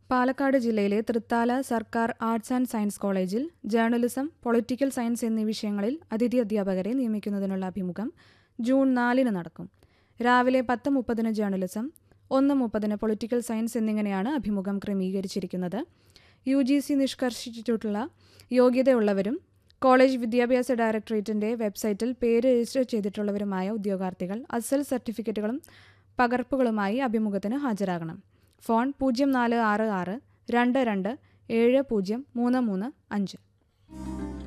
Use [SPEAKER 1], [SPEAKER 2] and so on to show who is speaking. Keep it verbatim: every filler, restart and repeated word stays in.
[SPEAKER 1] പാലക്കാട് ജില്ലയിലെ തൃത്താല സർക്കാർ arts and science കോളേജിൽ ജേർണലിസം, പൊളിറ്റിക്കൽ സയൻസ് എന്നീ വിഷയങ്ങളിൽ അതിഥി അധ്യാപകരെ നിയമിക്കുന്നതിനുള്ള അഭിമുഖം ജൂൺ നാലിന് നടക്കും. രാവിലെ പത്ത് മുപ്പതിന് ജേർണലിസം, ഒന്ന് മുപ്പതിന് പൊളിറ്റിക്കൽ സയൻസ് എന്നിങ്ങനെയാണ് അഭിമുഖം ക്രമീകരിച്ചിരിക്കുന്നത്. യു ജി സി നിഷ്കർഷിച്ചിട്ടുള്ള യോഗ്യതയുള്ളവരും കോളേജ് വിദ്യാഭ്യാസ ഡയറക്ടറേറ്റിന്റെ വെബ്സൈറ്റിൽ പേര് രജിസ്റ്റർ ചെയ്തിട്ടുള്ളവരുമായ ഉദ്യോഗാർത്ഥികൾ അസൽ സർട്ടിഫിക്കറ്റുകളും പകർപ്പുകളുമായി അഭിമുഖത്തിന് ഹാജരാകണം. ഫോൺ പൂജ്യം നാല് ആറ് ആറ് രണ്ട് രണ്ട് ഏഴ് പൂജ്യം മൂന്ന് മൂന്ന് അഞ്ച്.